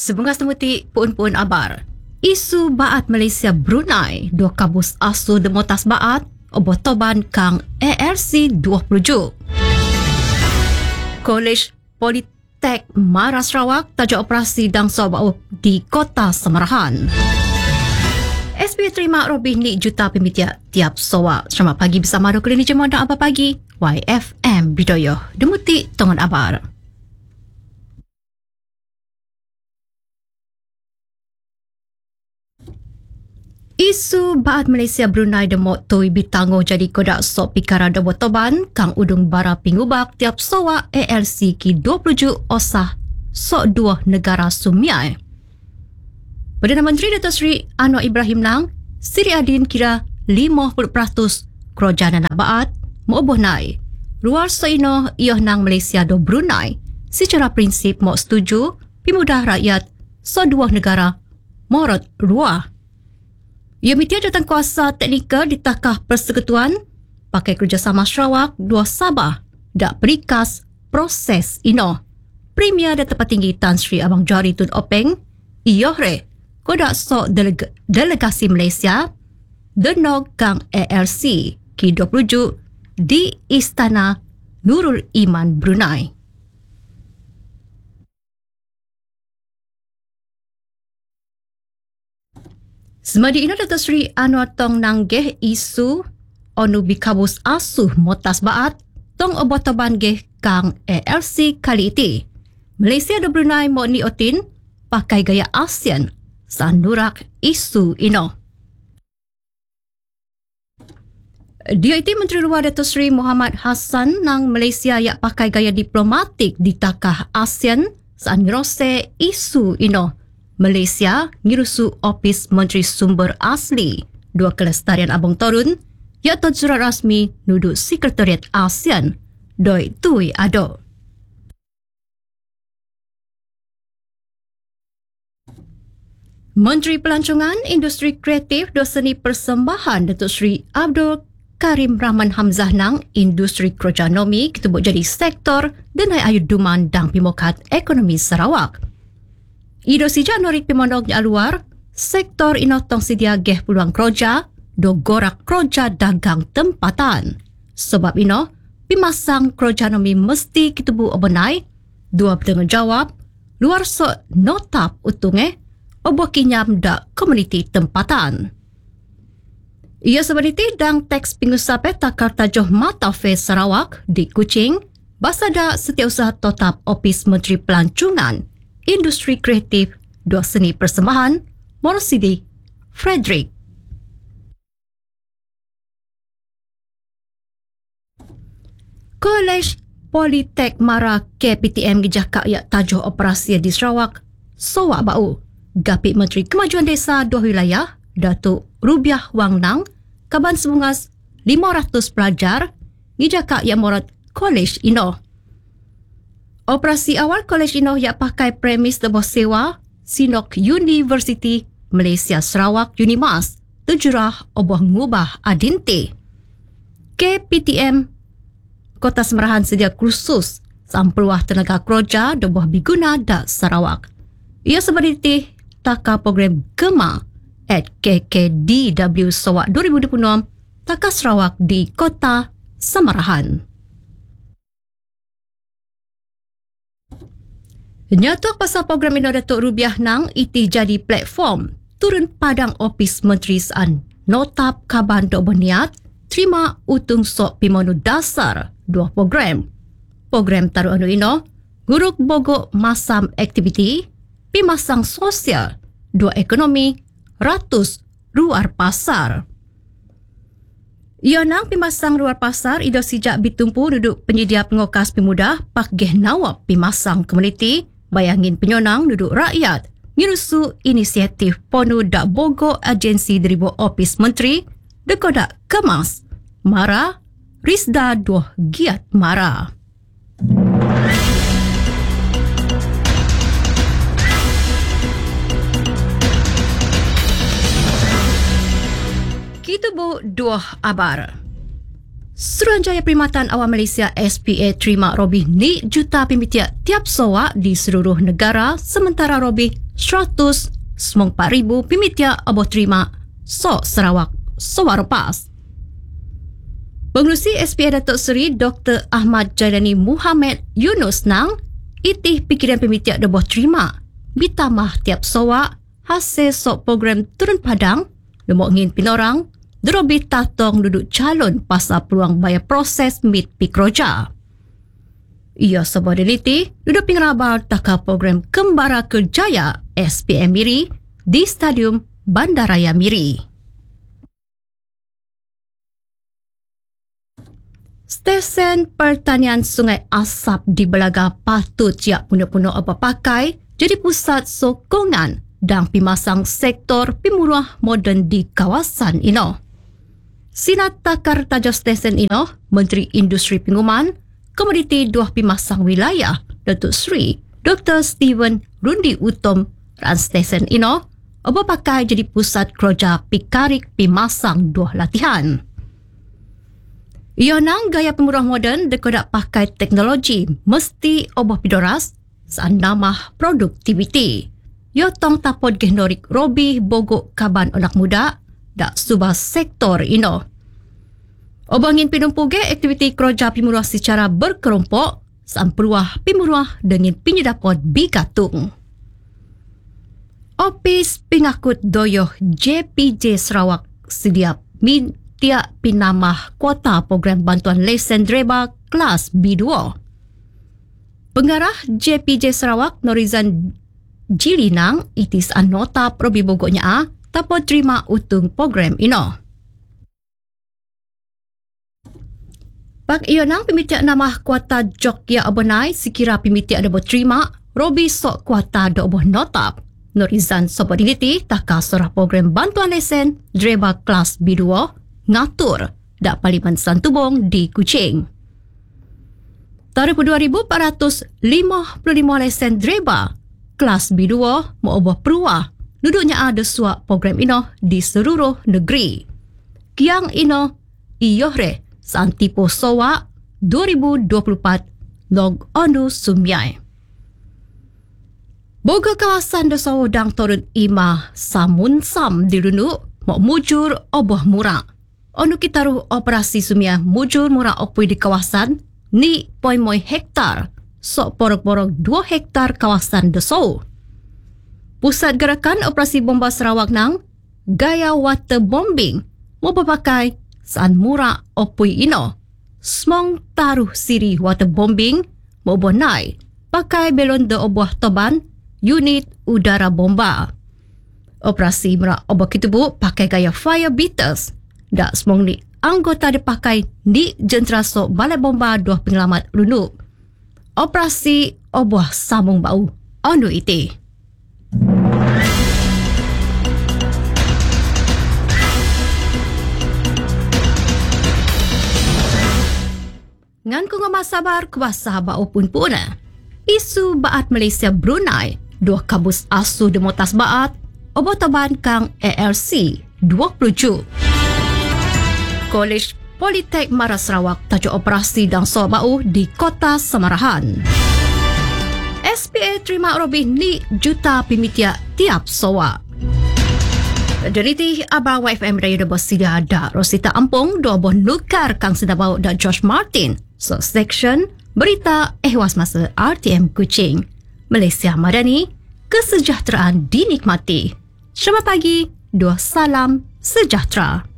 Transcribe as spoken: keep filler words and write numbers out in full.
Sebungas temuti puun-puun abar. Isu baat Malaysia Brunei dua kabus asu demotas baat obotoban kang A R C dua puluh juk. Kolej Politek Mara Sarawak tajuk operasi dang sobau di Kota Samarahan. S B terima lebih ni juta pemitia tiap sowa. Selamat pagi bersama Dok Lini Jemaah dan Abah Pagi Y F M Bidoyo. Demuti tongan abar. Isu baat Malaysia Brunei demok tui bitango jadi kodak sok pikara debo toban kang udung bara pingubak tiap sowa A L C ki dua puluh juk osah sok dua negara sumiai. Perdana Menteri Datuk Seri Anwar Ibrahim Lang, Seri Adin kira lima puluh peratus kerajaan anak baat moboh nai. Luar soino ioh nang Malaysia do Brunei secara prinsip mau setuju pimudah rakyat sok dua negara morot ruah. Ia mitia jawatan kuasa teknikal di Takah Persekutuan pakai kerjasama Sarawak dua Sabah dak berikas proses ino. Premier dan Tempat Tinggi Tan Sri Abang Jari Tun Openg iyohre kodak sok delega, delegasi Malaysia denog kang A L C ki dua puluh juk di Istana Nurul Iman Brunei. Semadi ino Datuk Seri Anwar tong nanggeh isu onu bikabus asuh motas baat tong obotoban geh kang A L C kali iti. Malaysia do Brunei mo ni otin pakai gaya ASEAN sanurak isu ino. Dia iti Menteri Luar Datuk Seri Muhammad Hassan nang Malaysia yak pakai gaya diplomatik di takah ASEAN saan ngerose isu ino. Malaysia ngirusu Opis Menteri Sumber Asli dua Kelestarian Abang Torun iaitu surat rasmi nuduk Sekretariat ASEAN doi tui ado. Menteri Pelancongan Industri Kreatif dan Seni Persembahan Datuk Seri Abdul Karim Rahman Hamzah nang industri kerajanomi ketubuk jadi sektor dan hai ayu duman dang pimokat ekonomi Sarawak. Ido sijak norik pimondok di luar, sektor ino tong sedia geh peluang kerja, do gorak kerja dagang tempatan. Sebab ino, pimasang kerajanomi mesti kitubu obenai, dua bertanggungjawab, luar sok notap utunge, obo kinyam da komuniti tempatan. Ia sebenarnya dang teks pengusaha peta karta joh mata fe Sarawak di Kuching, basada setiausaha tetap Opis Menteri Pelancongan, Industri Kreatif dan Seni Persembahan Morosidi Frederick. Kolej Politek Mara K P T M gejaka yak tajuh operasi di Sarawak Sowak Bau. Gapit Menteri Kemajuan Desa dua wilayah Datuk Rubiah Wang Nang kaban sebungas lima ratus pelajar gejaka yak morat kolej ino. Operasi awal kolej ino yak pakai premis debo sewa Sinok University Malaysia Sarawak Unimas tujurah oboh ngubah adinti. K P T M Kota Samarahan sedia kursus sampluah tenaga kerja debo biguna da Sarawak. Ia sebenarnya taka program Gema at K K D W Sawak dua ribu dua puluh enam taka Sarawak di Kota Samarahan. Nyatuk pasal program ini Datuk Rubiah Nang iti jadi platform turun padang Opis Menteri Saan notap kaban dok berniat terima utung sok pimonu dasar dua program. Program taruh anu ino guruk bogok masam aktiviti pimasang sosial dua ekonomi ratus luar pasar. Ia nang pimasang luar pasar ido sijak bitumpu duduk penyedia pengokas pemuda pak geh nawab pimasang komuniti bayangin penyonang duduk rakyat ngirusu inisiatif ponu dak bogo agensi deribu Opis Menteri dekodak kemas Mara Rizda dua giat Mara. Kita bu dua abar. Suruhanjaya Perkhidmatan Awam Malaysia S P A terima robih ni juta pimitiak tiap soak di seluruh negara, sementara robih seratus sembilan puluh empat ribu pimitiak aboh terima sok Sarawak soak lepas. Pengerusi S P A Datuk Seri Doktor Ahmad Jailani Muhammad Yunus nang itih pikiran pimitiak aboh terima bitamah tiap soak hasil sok program turun padang lemok ngin pinorang derobih tatong duduk calon pasal peluang bayar proses mit pikroja. Ia sebuah deliti duduk pengrabar takar program Kembara Kerjaya S P M Miri di Stadium Bandaraya Miri. Stesen Pertanian Sungai Asap di Belaga patut siap puno-puno apa pakai jadi pusat sokongan dan pimasang sektor pemurah moden di kawasan ino. Sinat takar tajuk stesen ino, Menteri Industri Pengumuman, Komoditi Dua Pimasang Wilayah, Datuk Seri Doktor Steven Rundi Utom, dan stesen ino, oba pakai jadi pusat kerja pikarik pimasang dua latihan. Ia nang gaya pemurah moden dekodak pakai teknologi mesti oba pidoras saan namah produktiviti. Ia tong tapod gehnorik robi bogok kaban anak muda dak subah sektor ino. Obangin pinumpuge aktiviti kerja pimurah secara berkelompok saan peluah pimurah dengan penyedapot bigatung. Opis Pengakut Doyoh J P J Sarawak sedia mintia pinamah kuota program bantuan lesen dreba kelas B dua. Pengarah J P J Sarawak Norizan Jilinang itis anota probi bogoknya a tapot terima utung program ino. Pak ionang pimitiak nama kuota Jogja Abonai sekira pimitiak ada terima robi sok kuota do oboh notap. Norizan Sobodiniti taka surah program bantuan lesen dreba kelas B dua ngatur dak Parlimen Santubong di Kuching. Tarikh dua ribu empat ratus lima puluh lima lesen dreba kelas B dua mau oboh peruah duduknya ada suak program ino di seluruh negeri. Kiang ino iyohre Santipo Sowa dua ribu dua puluh empat Nog Onu Sumyai. Boga kawasan Dosa Udang Torun Ima Samun Sam dirunuk mau mujur oboh murah. Onu kitaruh operasi Sumyai mujur murah opui di kawasan ni poin moi hektar sok porok-porok dua hektar kawasan Dosa. Pusat gerakan operasi bomba Sarawak nang gaya waterbombing mau berpakai saan murah opui ino. Smong taruh siri waterbombing mau bonai pakai belon de obuah toban unit udara bomba. Operasi murah obuah kitubu pakai gaya fire beaters. Dak smong ni anggota dipakai di jentera sok balai bomba dua penyelamat runuk. Operasi obuah sambung bau onu iti. Ngan ku ngomong sabar kuasa bau pun puna. Isu baat Malaysia Brunei, dua kabus asu demotas baat, obo taban kang A L C dua puluh ju. Kolej Politek Mara Sarawak tajuk operasi dan soal bau di Kota Samarahan. S P A terima robih ni juta pimitia tiap soal. Deriti Abang Y F M Raya Debos Sidia ada Rosita Ampung dua boh nukar kang sedabau dan George Martin. So section berita ehwas masa R T M Kuching. Malaysia Madani, kesejahteraan dinikmati. Selamat pagi, dua salam sejahtera.